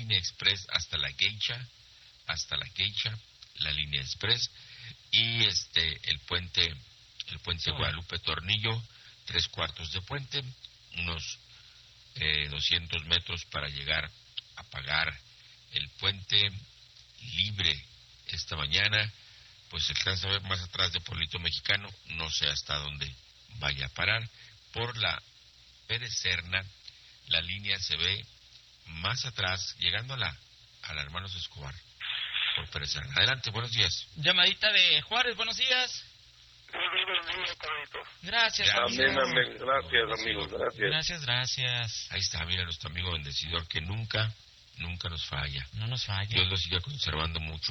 línea express hasta la Geisha, la línea express, y el puente Guadalupe Tornillo, 3/4 de puente, unos 200 metros para llegar a pagar el puente libre esta mañana. Pues alcanza a ver más atrás de Pueblito Mexicano, no sé hasta dónde vaya a parar. Por la Pérez Serna, la línea se ve más atrás, llegando a la Hermanos Escobar, por Pérez Serna. Adelante, buenos días. Llamadita de Juárez, buenos días. Gracias, amén, amén. Gracias, amigos, gracias. Gracias. Ahí está, mira, nuestro amigo bendecidor que nunca nos falla. No nos falla. Dios lo siga conservando mucho.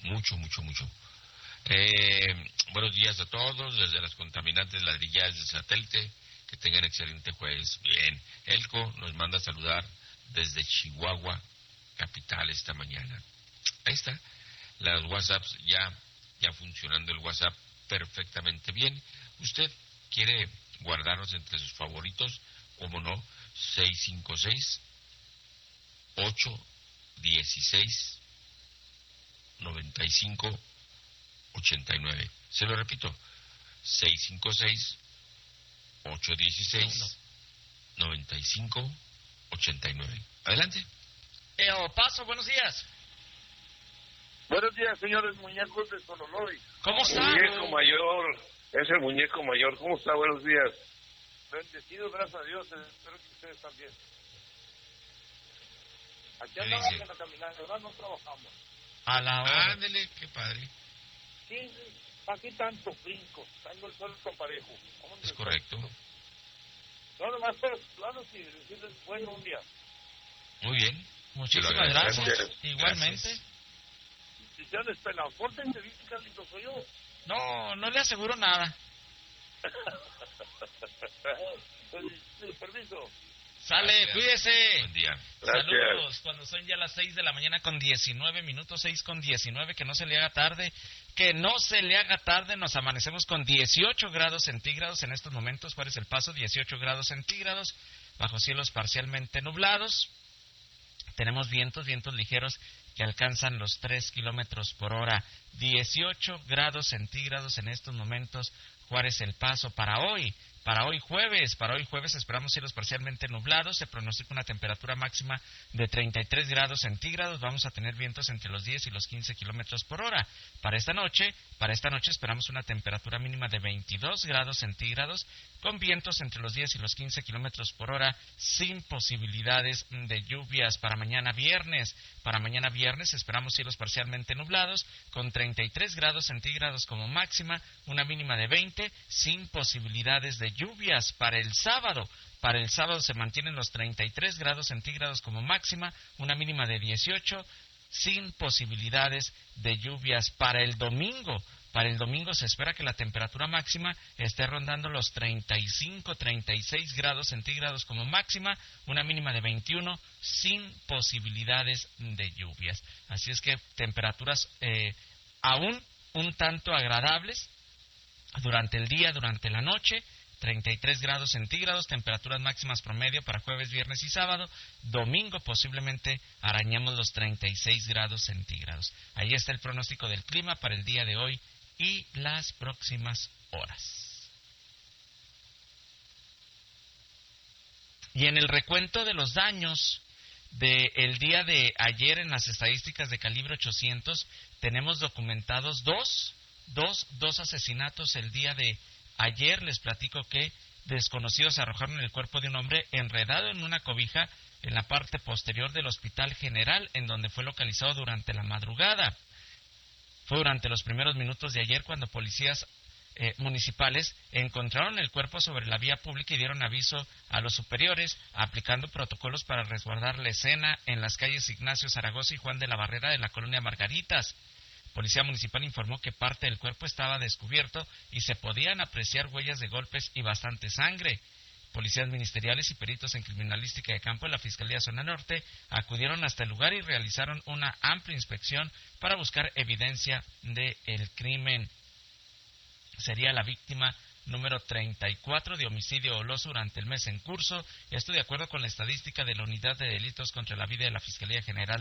Buenos días a todos, desde las contaminantes ladrilladas del satélite, que tengan excelente jueves. Bien, Elco nos manda a saludar desde Chihuahua, capital, esta mañana. Ahí está, las WhatsApps ya funcionando el WhatsApp perfectamente bien. Usted quiere guardarnos entre sus favoritos, ¿cómo no? 656-816-9589. Se lo repito, 656-816-9589. Adelante. Paso, buenos días. Buenos días, señores muñecos de Sololoy. ¿Cómo está? Muñeco mayor, es el muñeco mayor. ¿Cómo está? Buenos días. Bendecido, gracias a Dios. Espero que ustedes también. Aquí andamos en la caminata, ¿verdad? No trabajamos. A la hora. Ándele, qué padre. Sí, aquí tanto brinco, tengo el suelo tan parejo. Es correcto. No, nomás para los planos y decirles buen día. Muy bien. Muchísimas gracias. Igualmente. Gracias. Si se han despelado, pórtense bien, Carlitos, soy yo. No le aseguro nada. Permiso. Sale, Gracias. Cuídese. Buen día. Gracias. Saludos, cuando son ya las 6 de la mañana con 19 minutos, 6:19, que no se le haga tarde, nos amanecemos con 18 grados centígrados en estos momentos. ¿Cuál es el paso? 18 grados centígrados, bajo cielos parcialmente nublados. Tenemos vientos ligeros que alcanzan los 3 kilómetros por hora. 18 grados centígrados en estos momentos. Juárez El Paso. Para hoy jueves esperamos cielos parcialmente nublados. Se pronostica una temperatura máxima de 33 grados centígrados. Vamos a tener vientos entre los 10 y los 15 kilómetros por hora. Para esta noche esperamos una temperatura mínima de 22 grados centígrados, con vientos entre los 10 y los 15 kilómetros por hora, sin posibilidades de lluvias. Para mañana viernes esperamos cielos parcialmente nublados, con 33 grados centígrados como máxima, una mínima de 20, sin posibilidades de lluvias. Para el sábado se mantienen los 33 grados centígrados como máxima, una mínima de 18, sin posibilidades de lluvias. Para el domingo se espera que la temperatura máxima esté rondando los 35, 36 grados centígrados como máxima, una mínima de 21, sin posibilidades de lluvias. Así es que temperaturas aún un tanto agradables durante el día, durante la noche. 33 grados centígrados, temperaturas máximas promedio para jueves, viernes y sábado. Domingo posiblemente arañemos los 36 grados centígrados. Ahí está el pronóstico del clima para el día de hoy y las próximas horas. Y en el recuento de los daños del día de ayer en las estadísticas de calibre 800, tenemos documentados dos asesinatos el día de ayer. Les platico que desconocidos arrojaron el cuerpo de un hombre enredado en una cobija en la parte posterior del Hospital General, en donde fue localizado durante la madrugada. Fue durante los primeros minutos de ayer cuando policías municipales encontraron el cuerpo sobre la vía pública y dieron aviso a los superiores, aplicando protocolos para resguardar la escena en las calles Ignacio Zaragoza y Juan de la Barrera de la colonia Margaritas. Policía Municipal informó que parte del cuerpo estaba descubierto y se podían apreciar huellas de golpes y bastante sangre. Policías ministeriales y peritos en criminalística de campo de la Fiscalía Zona Norte acudieron hasta el lugar y realizaron una amplia inspección para buscar evidencia del crimen. Sería la víctima número 34 de homicidio doloso durante el mes en curso. Esto de acuerdo con la estadística de la Unidad de Delitos contra la Vida de la Fiscalía General